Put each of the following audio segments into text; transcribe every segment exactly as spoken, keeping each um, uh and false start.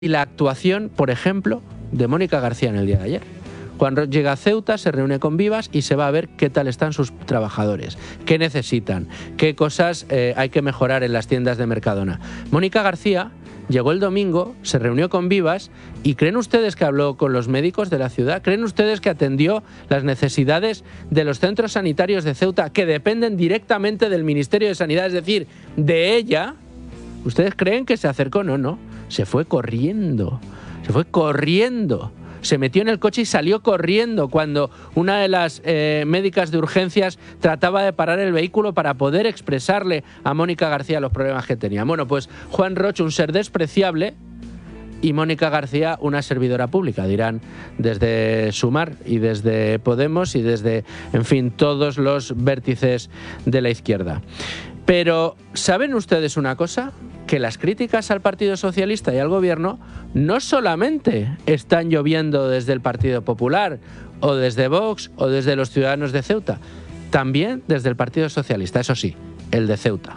y la actuación, por ejemplo, de Mónica García en el día de ayer. Cuando llega a Ceuta, se reúne con Vivas y se va a ver qué tal están sus trabajadores, qué necesitan, qué cosas eh, hay que mejorar en las tiendas de Mercadona. Mónica García llegó el domingo, se reunió con Vivas y ¿creen ustedes que habló con los médicos de la ciudad? ¿Creen ustedes que atendió las necesidades de los centros sanitarios de Ceuta que dependen directamente del Ministerio de Sanidad, es decir, de ella? ¿Ustedes creen que se acercó? No, no. Se fue corriendo. Se fue corriendo. Se metió en el coche y salió corriendo cuando una de las eh, médicas de urgencias trataba de parar el vehículo para poder expresarle a Mónica García los problemas que tenía. Bueno, pues Juan Roch, un ser despreciable, y Mónica García, una servidora pública, dirán desde Sumar y desde Podemos y desde, en fin, todos los vértices de la izquierda. Pero, ¿saben ustedes una cosa? Que las críticas al Partido Socialista y al Gobierno no solamente están lloviendo desde el Partido Popular o desde Vox o desde los ciudadanos de Ceuta, también desde el Partido Socialista, eso sí, el de Ceuta.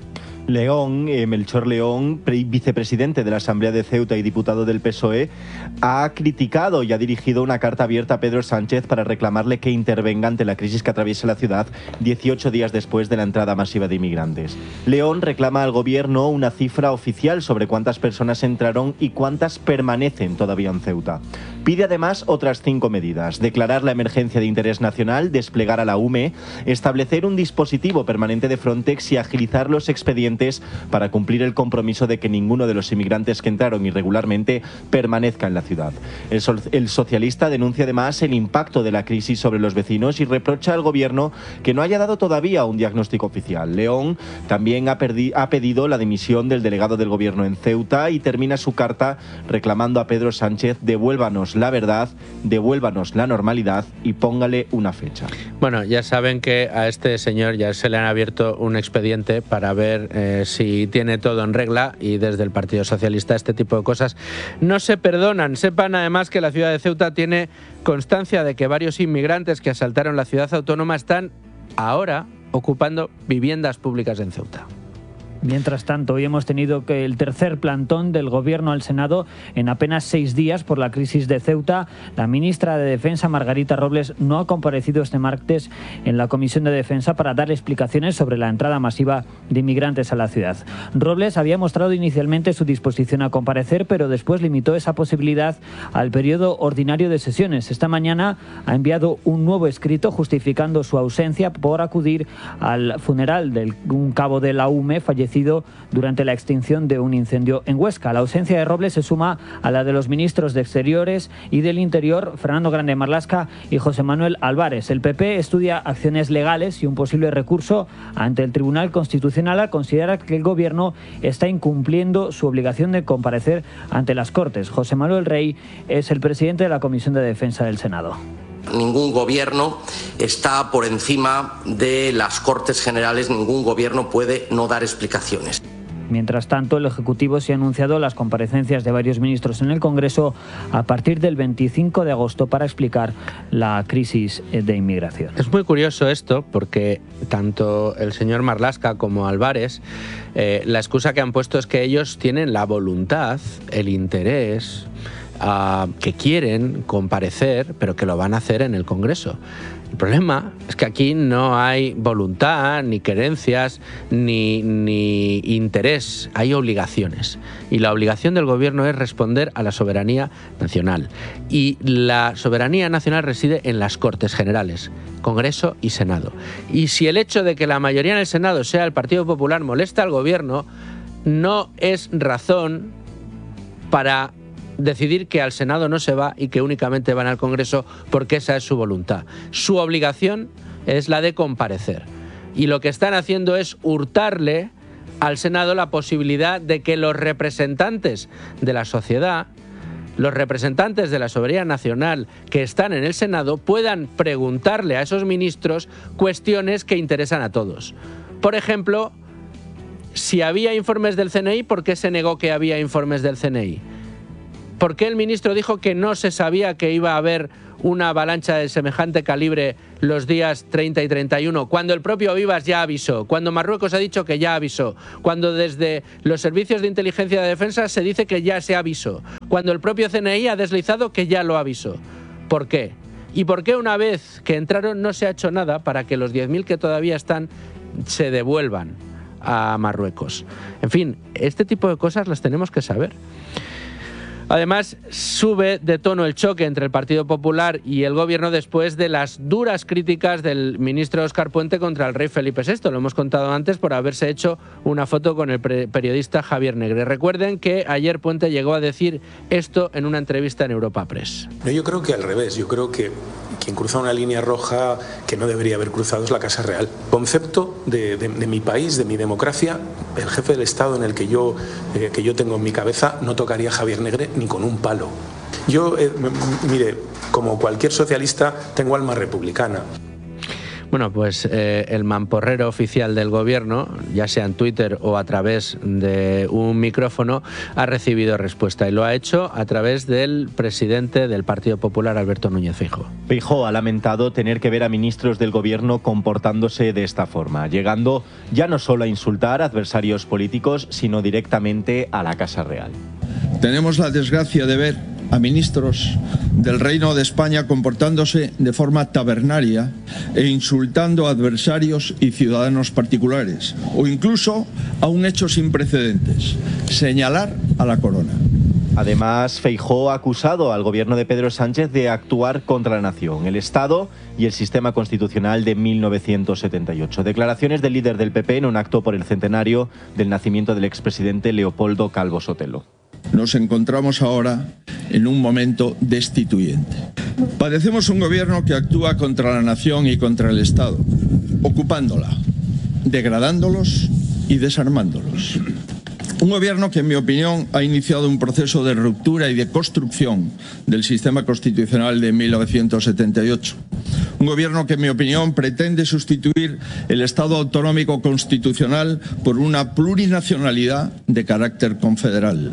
León, eh, Melchor León, vicepresidente de la Asamblea de Ceuta y diputado del P S O E, ha criticado y ha dirigido una carta abierta a Pedro Sánchez para reclamarle que intervenga ante la crisis que atraviesa la ciudad dieciocho días después de la entrada masiva de inmigrantes. León reclama al gobierno una cifra oficial sobre cuántas personas entraron y cuántas permanecen todavía en Ceuta. Pide además otras cinco medidas: declarar la emergencia de interés nacional, desplegar a la U M E, establecer un dispositivo permanente de Frontex y agilizar los expedientes para cumplir el compromiso de que ninguno de los inmigrantes que entraron irregularmente permanezca en la ciudad. El, so el socialista denuncia además el impacto de la crisis sobre los vecinos y reprocha al gobierno que no haya dado todavía un diagnóstico oficial. León también ha, ha pedido la dimisión del delegado del gobierno en Ceuta y termina su carta reclamando a Pedro Sánchez: devuélvanos la verdad, devuélvanos la normalidad y póngale una fecha. Bueno, ya saben que a este señor ya se le han abierto un expediente para ver eh, si tiene todo en regla, y desde el Partido Socialista este tipo de cosas no se perdonan. Sepan además que la ciudad de Ceuta tiene constancia de que varios inmigrantes que asaltaron la ciudad autónoma están ahora ocupando viviendas públicas en Ceuta. Mientras tanto, hoy hemos tenido que el tercer plantón del Gobierno al Senado en apenas seis días por la crisis de Ceuta. La ministra de Defensa, Margarita Robles, no ha comparecido este martes en la Comisión de Defensa para dar explicaciones sobre la entrada masiva de inmigrantes a la ciudad. Robles había mostrado inicialmente su disposición a comparecer, pero después limitó esa posibilidad al periodo ordinario de sesiones. Esta mañana ha enviado un nuevo escrito justificando su ausencia por acudir al funeral de un cabo de la U M E fallecido durante la extinción de un incendio en Huesca. La ausencia de Robles se suma a la de los ministros de Exteriores y del Interior, Fernando Grande Marlaska y José Manuel Álvarez. El P P estudia acciones legales y un posible recurso ante el Tribunal Constitucional al considerar que el Gobierno está incumpliendo su obligación de comparecer ante las Cortes. José Manuel Rey es el presidente de la Comisión de Defensa del Senado. Ningún gobierno está por encima de las Cortes Generales, ningún gobierno puede no dar explicaciones. Mientras tanto, el Ejecutivo se ha anunciado las comparecencias de varios ministros en el Congreso a partir del veinticinco de agosto para explicar la crisis de inmigración. Es muy curioso esto porque tanto el señor Marlaska como Álvarez, eh, la excusa que han puesto es que ellos tienen la voluntad, el interés, Uh, que quieren comparecer, pero que lo van a hacer en el Congreso. El problema es que aquí no hay voluntad, ni querencias, ni, ni interés, hay obligaciones. Y la obligación del Gobierno es responder a la soberanía nacional. Y la soberanía nacional reside en las Cortes Generales, Congreso y Senado. Y si el hecho de que la mayoría en el Senado sea el Partido Popular molesta al Gobierno, no es razón para decidir que al Senado no se va y que únicamente van al Congreso, porque esa es su voluntad. Su obligación es la de comparecer. Y lo que están haciendo es hurtarle al Senado la posibilidad de que los representantes de la sociedad, los representantes de la soberanía nacional que están en el Senado, puedan preguntarle a esos ministros cuestiones que interesan a todos. Por ejemplo, si había informes del C N I, ¿por qué se negó que había informes del C N I? ¿Por qué el ministro dijo que no se sabía que iba a haber una avalancha de semejante calibre los días treinta y treinta y uno, cuando el propio Vivas ya avisó, cuando Marruecos ha dicho que ya avisó, cuando desde los servicios de inteligencia de defensa se dice que ya se avisó, cuando el propio C N I ha deslizado que ya lo avisó? ¿Por qué? ¿Y por qué una vez que entraron no se ha hecho nada para que los diez mil que todavía están se devuelvan a Marruecos? En fin, este tipo de cosas las tenemos que saber. Además, sube de tono el choque entre el Partido Popular y el Gobierno después de las duras críticas del ministro Óscar Puente contra el rey Felipe sexto. Lo hemos contado antes por haberse hecho una foto con el periodista Javier Negre. Recuerden que ayer Puente llegó a decir esto en una entrevista en Europa Press. No, yo creo que al revés. Yo creo que quien cruza una línea roja que no debería haber cruzado es la Casa Real. Concepto de, de, de mi país, de mi democracia, el jefe del Estado en el que yo, eh, que yo tengo en mi cabeza no tocaría a Javier Negre ni con un palo. Yo, eh, mire, como cualquier socialista, tengo alma republicana. Bueno, pues eh, el mamporrero oficial del Gobierno, ya sea en Twitter o a través de un micrófono, ha recibido respuesta y lo ha hecho a través del presidente del Partido Popular, Alberto Núñez Feijóo. Feijóo ha lamentado tener que ver a ministros del Gobierno comportándose de esta forma, llegando ya no solo a insultar a adversarios políticos, sino directamente a la Casa Real. Tenemos la desgracia de ver a ministros del Reino de España comportándose de forma tabernaria e insultando a adversarios y ciudadanos particulares, o incluso a un hecho sin precedentes: señalar a la corona. Además, Feijóo ha acusado al gobierno de Pedro Sánchez de actuar contra la nación, el Estado y el sistema constitucional de mil novecientos setenta y ocho. Declaraciones del líder del P P en un acto por el centenario del nacimiento del expresidente Leopoldo Calvo Sotelo. Nos encontramos ahora en un momento destituyente. Padecemos un gobierno que actúa contra la nación y contra el Estado, ocupándola, degradándolos y desarmándolos. Un gobierno que, en mi opinión, ha iniciado un proceso de ruptura y de construcción del sistema constitucional de mil novecientos setenta y ocho. Un gobierno que, en mi opinión, pretende sustituir el Estado autonómico constitucional por una plurinacionalidad de carácter confederal.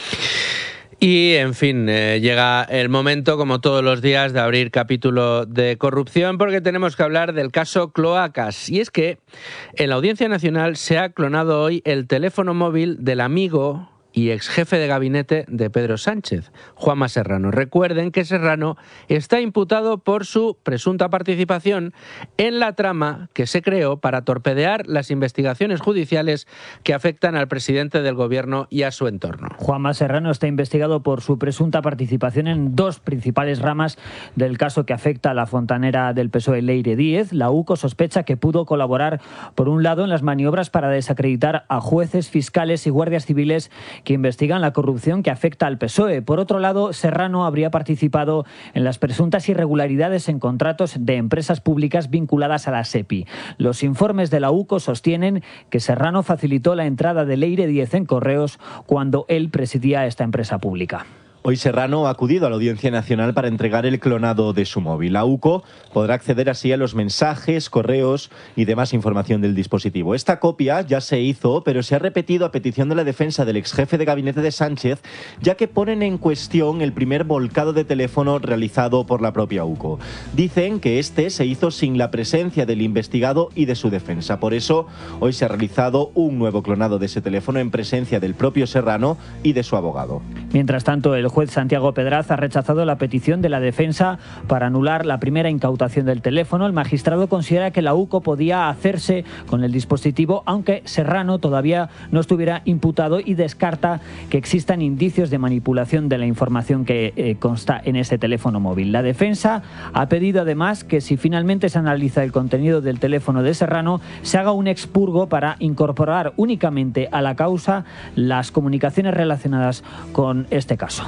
Y, en fin, eh, llega el momento, como todos los días, de abrir capítulo de corrupción, porque tenemos que hablar del caso Cloacas. Y es que en la Audiencia Nacional se ha clonado hoy el teléfono móvil del amigo y ex jefe de gabinete de Pedro Sánchez, Juanma Serrano. Recuerden que Serrano está imputado por su presunta participación en la trama que se creó para torpedear las investigaciones judiciales que afectan al presidente del gobierno y a su entorno. Juanma Serrano está investigado por su presunta participación en dos principales ramas del caso que afecta a la fontanera del P S O E, Leire Díez. La U C O sospecha que pudo colaborar, por un lado, en las maniobras para desacreditar a jueces, fiscales y guardias civiles que investigan la corrupción que afecta al P S O E. Por otro lado, Serrano habría participado en las presuntas irregularidades en contratos de empresas públicas vinculadas a la SEPI. Los informes de la U C O sostienen que Serrano facilitó la entrada de Leire Díez en Correos cuando él presidía esta empresa pública. Hoy Serrano ha acudido a la Audiencia Nacional para entregar el clonado de su móvil. La U C O podrá acceder así a los mensajes, correos y demás información del dispositivo. Esta copia ya se hizo, pero se ha repetido a petición de la defensa del exjefe de gabinete de Sánchez, ya que ponen en cuestión el primer volcado de teléfono realizado por la propia U C O. Dicen que este se hizo sin la presencia del investigado y de su defensa. Por eso, hoy se ha realizado un nuevo clonado de ese teléfono en presencia del propio Serrano y de su abogado. Mientras tanto, el juez Santiago Pedraz ha rechazado la petición de la defensa para anular la primera incautación del teléfono. El magistrado considera que la U C O podía hacerse con el dispositivo, aunque Serrano todavía no estuviera imputado, y descarta que existan indicios de manipulación de la información que eh, consta en ese teléfono móvil. La defensa ha pedido además que, si finalmente se analiza el contenido del teléfono de Serrano, se haga un expurgo para incorporar únicamente a la causa las comunicaciones relacionadas con este caso.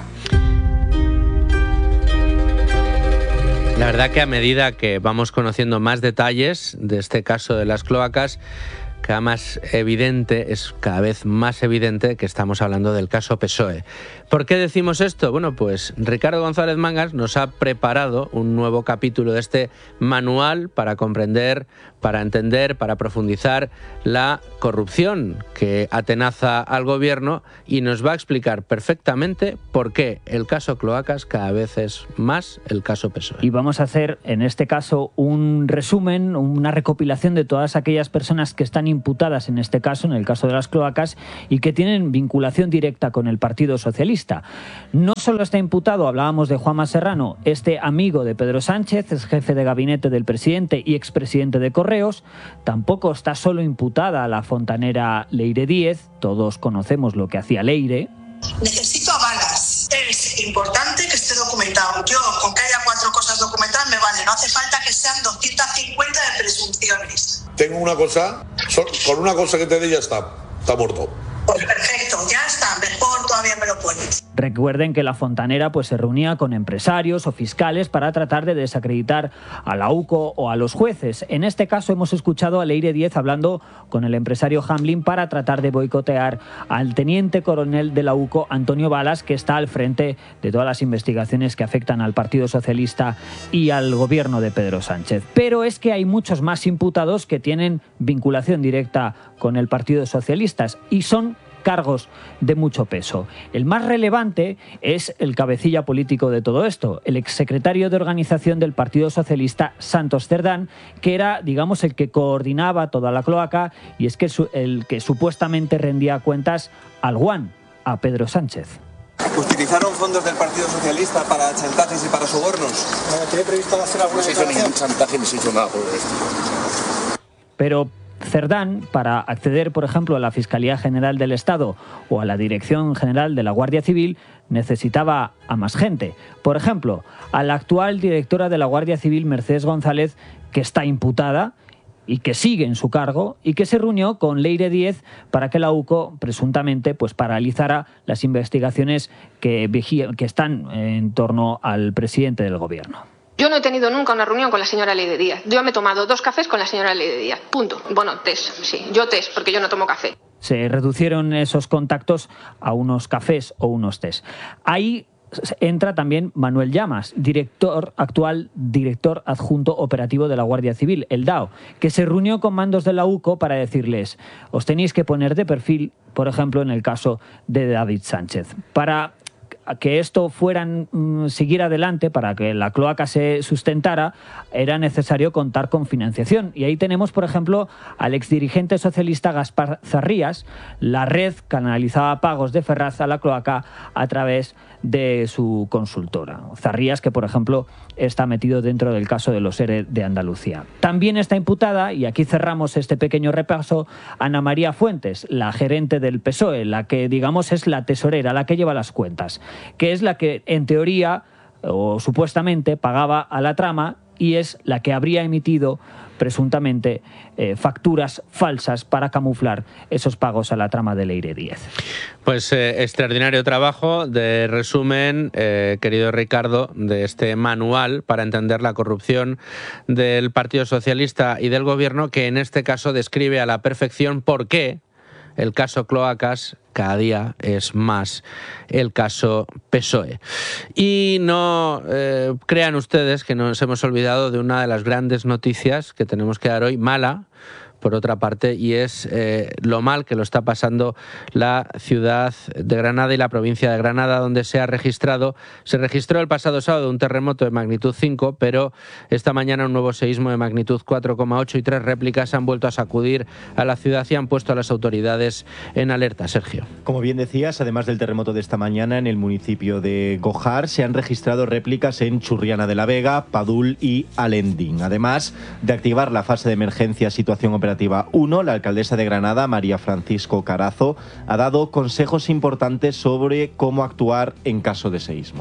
La verdad que a medida que vamos conociendo más detalles de este caso de las cloacas, cada más evidente, es cada vez más evidente que estamos hablando del caso P S O E. ¿Por qué decimos esto? Bueno, pues Ricardo González Mangas nos ha preparado un nuevo capítulo de este manual para comprender, para entender, para profundizar la corrupción que atenaza al gobierno, y nos va a explicar perfectamente por qué el caso Cloacas cada vez es más el caso P S O E. Y vamos a hacer en este caso un resumen, una recopilación de todas aquellas personas que están imputadas en este caso, en el caso de las cloacas, y que tienen vinculación directa con el Partido Socialista. No solo está imputado, hablábamos de Juanma Serrano, este amigo de Pedro Sánchez, es jefe de gabinete del presidente y expresidente de Correos. Tampoco está solo imputada la fontanera Leire Díez, todos conocemos lo que hacía Leire. Necesito avalas. Es importante que esté documentado. Yo, con que haya cuatro cosas documentadas me vale. No hace falta que sean doscientas cincuenta de presunciones. Tengo una cosa, con una cosa que te dé ya está, está muerto. Pues perfecto, ya está, mejor todavía me lo pones. Recuerden que la fontanera pues se reunía con empresarios o fiscales para tratar de desacreditar a la U C O o a los jueces. En este caso hemos escuchado a Leire Díez hablando con el empresario Hamlin para tratar de boicotear al teniente coronel de la U C O, Antonio Balas, que está al frente de todas las investigaciones que afectan al Partido Socialista y al gobierno de Pedro Sánchez. Pero es que hay muchos más imputados que tienen vinculación directa con el Partido Socialista y son cargos de mucho peso. El más relevante es el cabecilla político de todo esto, el exsecretario de organización del Partido Socialista, Santos Cerdán, que era, digamos, el que coordinaba toda la cloaca y es que el que supuestamente rendía cuentas al Guan, a Pedro Sánchez. ¿Utilizaron fondos del Partido Socialista para chantajes y para sobornos? ¿Tiene previsto hacer alguna No se hizo ningún chantaje ni se hizo nada por esto. Pero Cerdán, para acceder, por ejemplo, a la Fiscalía General del Estado o a la Dirección General de la Guardia Civil, necesitaba a más gente. Por ejemplo, a la actual directora de la Guardia Civil, Mercedes González, que está imputada y que sigue en su cargo y que se reunió con Leire Díez para que la U C O presuntamente pues paralizara las investigaciones que, que están en torno al presidente del gobierno. Yo no he tenido nunca una reunión con la señora Leire Díaz. Yo me he tomado dos cafés con la señora Leire Díaz. Punto. Bueno, test, sí. Yo test, porque yo no tomo café. Se reducieron esos contactos a unos cafés o unos test. Ahí entra también Manuel Llamas, director actual director adjunto operativo de la Guardia Civil, el D A O, que se reunió con mandos de la U C O para decirles: os tenéis que poner de perfil, por ejemplo, en el caso de David Sánchez. Para que esto fueran, mmm, siguiera adelante, para que la cloaca se sustentara, era necesario contar con financiación. Y ahí tenemos, por ejemplo, al exdirigente socialista Gaspar Zarrías. La red canalizaba pagos de Ferraz a la cloaca a través de su consultora. Zarrías, que por ejemplo está metido dentro del caso de los ERE de Andalucía. También está imputada, y aquí cerramos este pequeño repaso, Ana María Fuentes, la gerente del P S O E, la que digamos es la tesorera, la que lleva las cuentas, que es la que en teoría o supuestamente pagaba a la trama y es la que habría emitido presuntamente eh, facturas falsas para camuflar esos pagos a la trama de Leire Díez. Pues eh, extraordinario trabajo de resumen, eh, querido Ricardo, de este manual para entender la corrupción del Partido Socialista y del Gobierno, que en este caso describe a la perfección por qué el caso Cloacas cada día es más el caso P S O E. Y no eh, crean ustedes que nos hemos olvidado de una de las grandes noticias que tenemos que dar hoy, mala, por otra parte, y es eh, lo mal que lo está pasando la ciudad de Granada y la provincia de Granada, donde se ha registrado, se registró el pasado sábado un terremoto de magnitud cinco, pero esta mañana un nuevo seísmo de magnitud cuatro coma ocho y tres réplicas han vuelto a sacudir a la ciudad y han puesto a las autoridades en alerta. Sergio. Como bien decías, además del terremoto de esta mañana, en el municipio de Gojar se han registrado réplicas en Churriana de la Vega, Padul y Alendín. Además de activar la fase de emergencia situación operativa uno, la alcaldesa de Granada, María Francisco Carazo, ha dado consejos importantes sobre cómo actuar en caso de seísmo.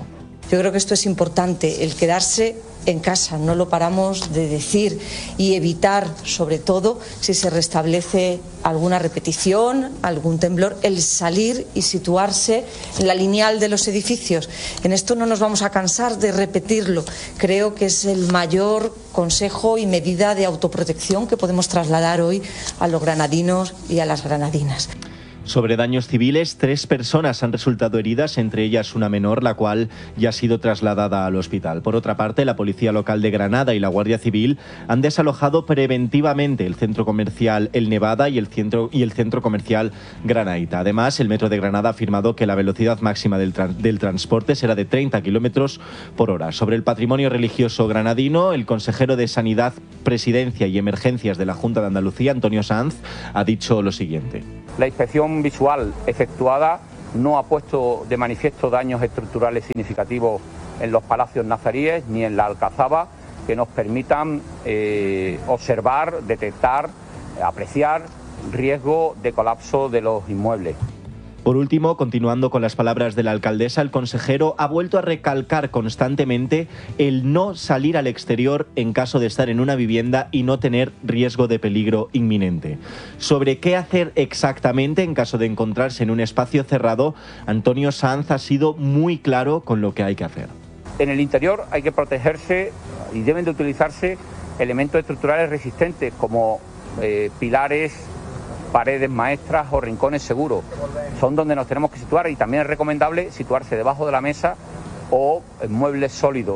Yo creo que esto es importante, el quedarse en casa, no lo paramos de decir, y evitar, sobre todo, si se restablece alguna repetición, algún temblor, el salir y situarse en la lineal de los edificios. En esto no nos vamos a cansar de repetirlo. Creo que es el mayor consejo y medida de autoprotección que podemos trasladar hoy a los granadinos y a las granadinas. Sobre daños civiles, tres personas han resultado heridas, entre ellas una menor, la cual ya ha sido trasladada al hospital. Por otra parte, la Policía Local de Granada y la Guardia Civil han desalojado preventivamente el centro comercial El Nevada y el centro, y el centro comercial Granaita. Además, el Metro de Granada ha afirmado que la velocidad máxima del, tra- del transporte será de treinta kilómetros por hora. Sobre el patrimonio religioso granadino, el consejero de Sanidad, Presidencia y Emergencias de la Junta de Andalucía, Antonio Sanz, ha dicho lo siguiente. La inspección visual efectuada no ha puesto de manifiesto daños estructurales significativos en los palacios nazaríes ni en la Alcazaba que nos permitan eh, observar, detectar, apreciar riesgo de colapso de los inmuebles. Por último, continuando con las palabras de la alcaldesa, el consejero ha vuelto a recalcar constantemente el no salir al exterior en caso de estar en una vivienda y no tener riesgo de peligro inminente. Sobre qué hacer exactamente en caso de encontrarse en un espacio cerrado, Antonio Sanz ha sido muy claro con lo que hay que hacer. En el interior hay que protegerse y deben de utilizarse elementos estructurales resistentes como eh, pilares, paredes maestras o rincones seguros. Son donde nos tenemos que situar, y también es recomendable situarse debajo de la mesa o en muebles sólidos.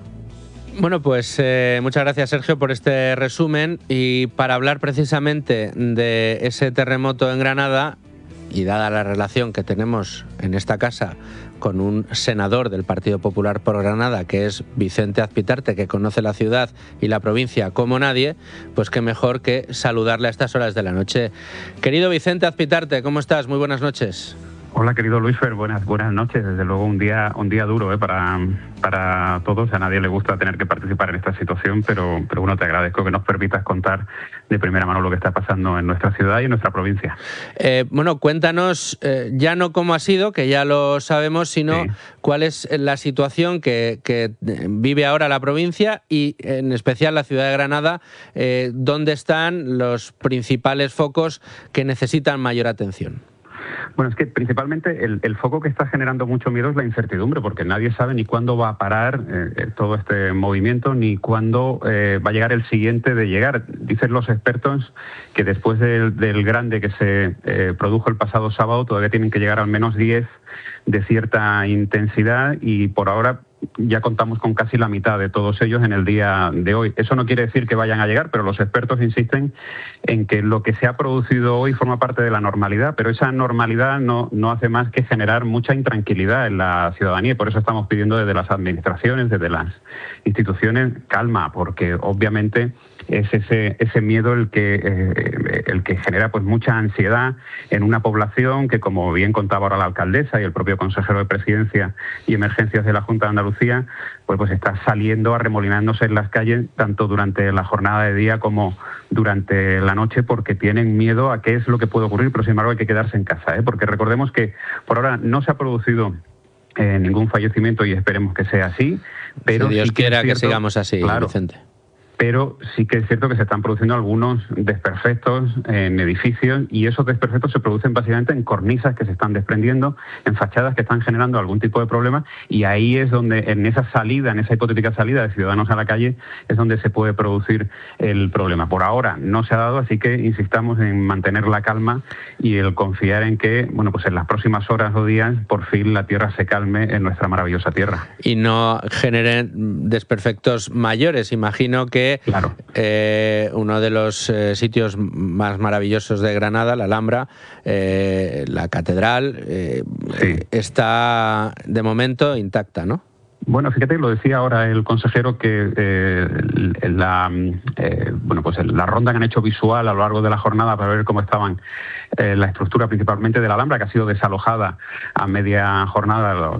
Bueno, pues eh, muchas gracias, Sergio, por este resumen. Y para hablar precisamente de ese terremoto en Granada, y dada la relación que tenemos en esta casa con un senador del Partido Popular por Granada, que es Vicente Azpitarte, que conoce la ciudad y la provincia como nadie, pues qué mejor que saludarle a estas horas de la noche. Querido Vicente Azpitarte, ¿cómo estás? Muy buenas noches. Hola, querido Luisfer, buenas buenas noches. Desde luego un día un día duro ¿eh? para, para todos. A nadie le gusta tener que participar en esta situación, pero, pero bueno, te agradezco que nos permitas contar de primera mano lo que está pasando en nuestra ciudad y en nuestra provincia. Eh, bueno, cuéntanos eh, ya no cómo ha sido, que ya lo sabemos, sino sí. cuál es la situación que, que vive ahora la provincia y en especial la ciudad de Granada, eh, dónde están los principales focos que necesitan mayor atención. Bueno, es que principalmente el, el foco que está generando mucho miedo es la incertidumbre, porque nadie sabe ni cuándo va a parar eh, todo este movimiento, ni cuándo eh, va a llegar el siguiente de llegar. Dicen los expertos que después del, del grande que se eh, produjo el pasado sábado, todavía tienen que llegar al menos diez de cierta intensidad, y por ahora ya contamos con casi la mitad de todos ellos en el día de hoy. Eso no quiere decir que vayan a llegar, pero los expertos insisten en que lo que se ha producido hoy forma parte de la normalidad, pero esa normalidad no, no hace más que generar mucha intranquilidad en la ciudadanía, y por eso estamos pidiendo desde las administraciones, desde las instituciones, calma, porque obviamente es ese ese miedo el que eh, el que genera pues mucha ansiedad en una población que, como bien contaba ahora la alcaldesa y el propio consejero de Presidencia y Emergencias de la Junta de Andalucía, pues pues está saliendo, arremolinándose en las calles tanto durante la jornada de día como durante la noche, porque tienen miedo a qué es lo que puede ocurrir, pero sin embargo hay que quedarse en casa, ¿eh? Porque recordemos que por ahora no se ha producido eh, ningún fallecimiento, y esperemos que sea así, pero si Dios sí que quiera es cierto, que sigamos así, claro, Vicente. Pero sí que es cierto que se están produciendo algunos desperfectos en edificios, y esos desperfectos se producen básicamente en cornisas que se están desprendiendo, en fachadas que están generando algún tipo de problema, y ahí es donde, en esa salida, en esa hipotética salida de ciudadanos a la calle, es donde se puede producir el problema. Por ahora no se ha dado, así que insistamos en mantener la calma y el confiar en que, bueno, pues en las próximas horas o días, por fin la tierra se calme en nuestra maravillosa tierra. Y no generen desperfectos mayores. Imagino que Claro. Eh, uno de los eh, sitios más maravillosos de Granada, la Alhambra, eh, la catedral, eh, sí. está de momento intacta, ¿no? Bueno, fíjate, lo decía ahora el consejero, que eh, la, eh, bueno, pues la ronda que han hecho visual a lo largo de la jornada para ver cómo estaban eh, la estructura principalmente de la Alhambra, que ha sido desalojada a media jornada, los, los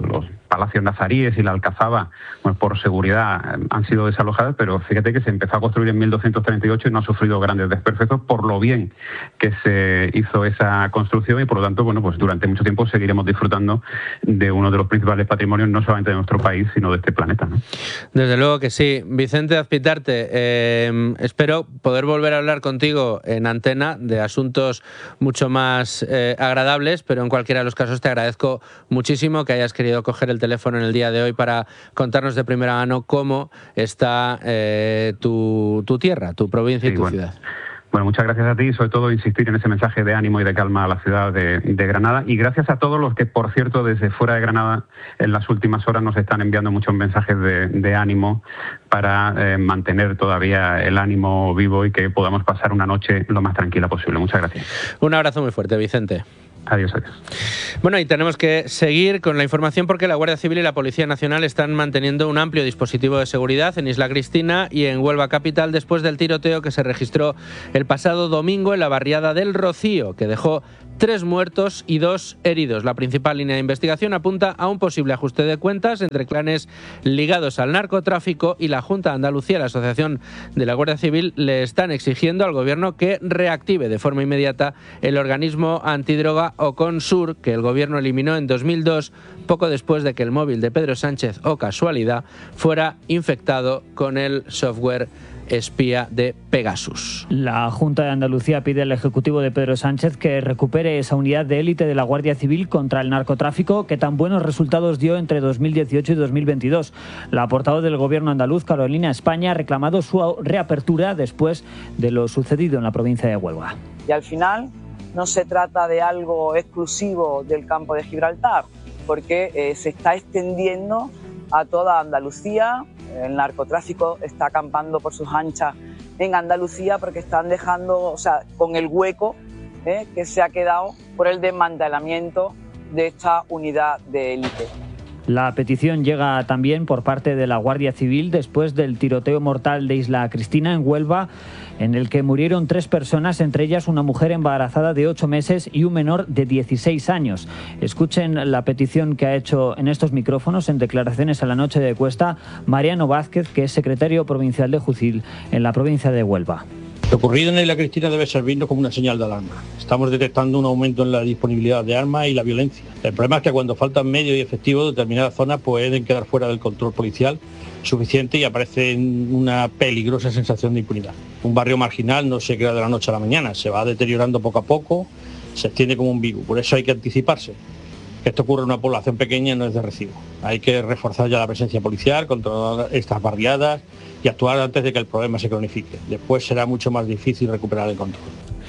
palacios nazaríes y la Alcazaba, bueno, por seguridad han sido desalojadas, pero fíjate que se empezó a construir en mil doscientos treinta y ocho y no ha sufrido grandes desperfectos por lo bien que se hizo esa construcción y por lo tanto, bueno, pues durante mucho tiempo seguiremos disfrutando de uno de los principales patrimonios no solamente de nuestro país, sino de este planeta, ¿no? Desde luego que sí. Vicente Azpitarte, eh, espero poder volver a hablar contigo en antena de asuntos mucho más eh, agradables, pero en cualquiera de los casos te agradezco muchísimo que hayas querido coger el teléfono en el día de hoy para contarnos de primera mano cómo está eh, tu, tu tierra, tu provincia sí, y tu bueno. ciudad. Bueno, muchas gracias a ti y sobre todo insistir en ese mensaje de ánimo y de calma a la ciudad de, de Granada y gracias a todos los que, por cierto, desde fuera de Granada en las últimas horas nos están enviando muchos mensajes de, de ánimo para eh, mantener todavía el ánimo vivo y que podamos pasar una noche lo más tranquila posible. Muchas gracias. Un abrazo muy fuerte, Vicente. Adiós, adiós. Bueno, y tenemos que seguir con la información porque la Guardia Civil y la Policía Nacional están manteniendo un amplio dispositivo de seguridad en Isla Cristina y en Huelva capital después del tiroteo que se registró el pasado domingo en la barriada del Rocío, que dejó tres muertos y dos heridos. La principal línea de investigación apunta a un posible ajuste de cuentas entre clanes ligados al narcotráfico y la Junta de Andalucía, la Asociación de la Guardia Civil, le están exigiendo al gobierno que reactive de forma inmediata el organismo antidroga Oconsur, que el gobierno eliminó en dos mil dos, poco después de que el móvil de Pedro Sánchez, o casualidad, fuera infectado con el software espía de Pegasus. La Junta de Andalucía pide al Ejecutivo de Pedro Sánchez que recupere esa unidad de élite de la Guardia Civil contra el narcotráfico que tan buenos resultados dio entre dos mil dieciocho y dos mil veintidós. La portavoz del Gobierno andaluz, Carolina España, ha reclamado su reapertura después de lo sucedido en la provincia de Huelva. Y al final no se trata de algo exclusivo del campo de Gibraltar, porque eh, se está extendiendo a toda Andalucía. El narcotráfico está acampando por sus anchas en Andalucía porque están dejando, o sea, con el hueco eh, que se ha quedado por el desmantelamiento de esta unidad de élite. La petición llega también por parte de la Guardia Civil después del tiroteo mortal de Isla Cristina en Huelva, en el que murieron tres personas, entre ellas una mujer embarazada de ocho meses y un menor de dieciséis años. Escuchen la petición que ha hecho en estos micrófonos, en declaraciones a la noche de Cuesta, Mariano Vázquez, que es secretario provincial de Jucil en la provincia de Huelva. Lo ocurrido en Isla Cristina debe servirnos como una señal de alarma. Estamos detectando un aumento en la disponibilidad de armas y la violencia. El problema es que cuando faltan medios y efectivos, determinadas zonas pueden quedar fuera del control policial suficiente y aparece una peligrosa sensación de impunidad. Un barrio marginal no se crea de la noche a la mañana, se va deteriorando poco a poco, se extiende como un virus. Por eso hay que anticiparse. Que esto ocurre en una población pequeña no es de recibo. Hay que reforzar ya la presencia policial, controlar estas barriadas y actuar antes de que el problema se cronifique. Después será mucho más difícil recuperar el control.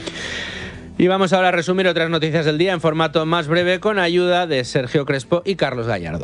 Y vamos ahora a resumir otras noticias del día en formato más breve con ayuda de Sergio Crespo y Carlos Gallardo.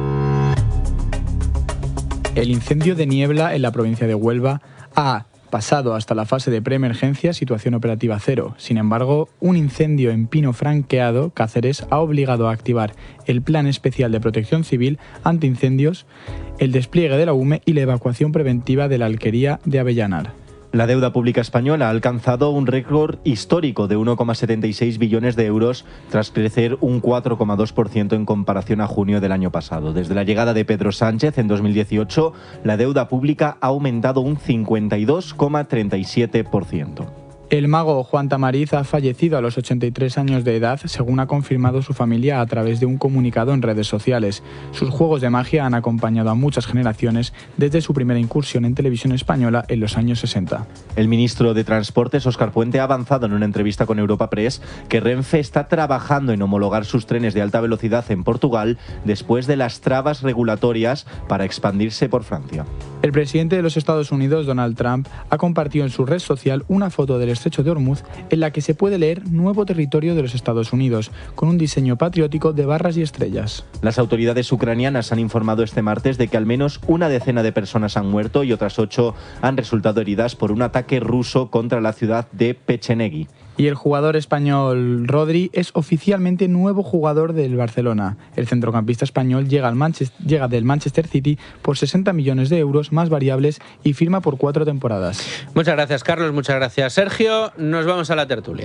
El incendio de Niebla en la provincia de Huelva ha pasado hasta la fase de preemergencia, situación operativa cero. Sin embargo, un incendio en Pino Franqueado, Cáceres, ha obligado a activar el Plan Especial de Protección Civil ante incendios, el despliegue de la U M E y la evacuación preventiva de la alquería de Avellanar. La deuda pública española ha alcanzado un récord histórico de uno coma setenta y seis billones de euros tras crecer un cuatro coma dos por ciento en comparación a junio del año pasado. Desde la llegada de Pedro Sánchez en dos mil dieciocho, la deuda pública ha aumentado un cincuenta y dos coma treinta y siete por ciento. El mago Juan Tamariz ha fallecido a los ochenta y tres años de edad, según ha confirmado su familia a través de un comunicado en redes sociales. Sus juegos de magia han acompañado a muchas generaciones desde su primera incursión en televisión española en los años sesenta. El ministro de Transportes, Óscar Puente, ha avanzado en una entrevista con Europa Press que Renfe está trabajando en homologar sus trenes de alta velocidad en Portugal después de las trabas regulatorias para expandirse por Francia. El presidente de los Estados Unidos, Donald Trump, ha compartido en su red social una foto del estrecho de Hormuz en la que se puede leer Nuevo Territorio de los Estados Unidos, con un diseño patriótico de barras y estrellas. Las autoridades ucranianas han informado este martes de que al menos una decena de personas han muerto y otras ocho han resultado heridas por un ataque ruso contra la ciudad de Pechenegui. Y el jugador español Rodri es oficialmente nuevo jugador del Barcelona. El centrocampista español llega, al Manchester, llega del Manchester City por sesenta millones de euros más variables y firma por cuatro temporadas. Muchas gracias, Carlos. Muchas gracias, Sergio. Nos vamos a la tertulia.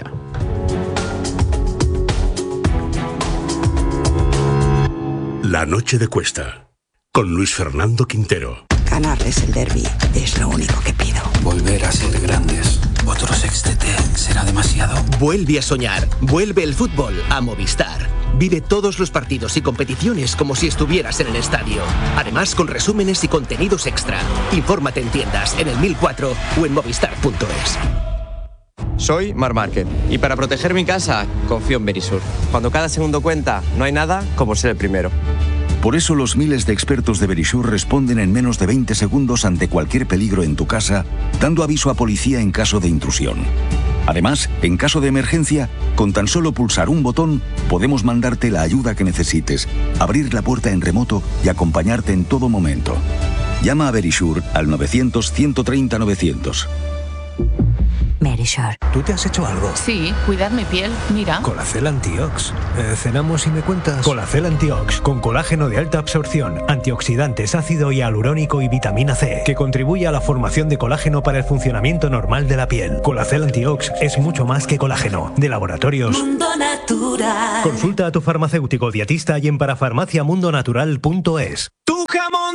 La noche de Cuesta, con Luis Fernando Quintero. Ganarles el derbi es lo único que pido. Volver a ser grandes. Otro sextete será demasiado. Vuelve a soñar. Vuelve el fútbol a Movistar. Vive todos los partidos y competiciones como si estuvieras en el estadio. Además, con resúmenes y contenidos extra. Infórmate en tiendas, en el mil cuatro o en movistar punto es. Soy Mar Márquez y para proteger mi casa confío en Verisur. Cuando cada segundo cuenta, no hay nada como ser el primero. Por eso los miles de expertos de Verisur responden en menos de veinte segundos ante cualquier peligro en tu casa, dando aviso a policía en caso de intrusión. Además, en caso de emergencia, con tan solo pulsar un botón, podemos mandarte la ayuda que necesites, abrir la puerta en remoto y acompañarte en todo momento. Llama a Verisur al novecientos, ciento treinta, novecientos. Verisur. ¿Tú te has hecho algo? Sí, cuidar mi piel, mira. Colacel Antiox. Eh, cenamos y me cuentas. Colacel Antiox, con colágeno de alta absorción, antioxidantes, ácido hialurónico y vitamina C, que contribuye a la formación de colágeno para el funcionamiento normal de la piel. Colacel Antiox es mucho más que colágeno. De Laboratorios Mundo Natural. Consulta a tu farmacéutico dietista y en parafarmaciamundonatural punto es. Tu jamón